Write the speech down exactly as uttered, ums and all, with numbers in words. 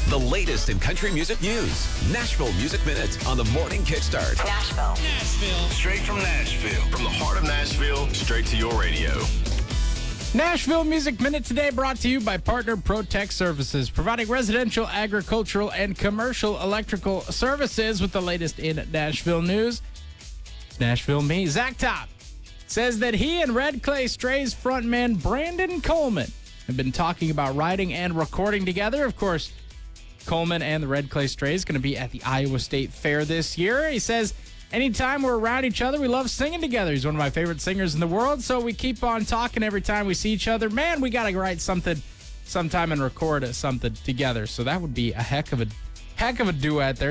The latest in country music news. Nashville Music Minute on the Morning Kickstart. Nashville. Nashville. Straight from Nashville. From the heart of Nashville, straight to your radio. Nashville Music Minute today brought to you by Partner ProTech Services, providing residential, agricultural, and commercial electrical services with the latest in Nashville news. Nashville Me. Zach Top says that he and Red Clay Strays frontman Brandon Coleman have been talking about writing and recording together. Of course, Coleman and the Red Clay Strays going to be at the Iowa State Fair this year. He says, anytime we're around each other, we love singing together. He's one of my favorite singers in the world, so we keep on talking every time we see each other. Man, we got to write something sometime and record something together. So that would be a heck of a heck of a duet there.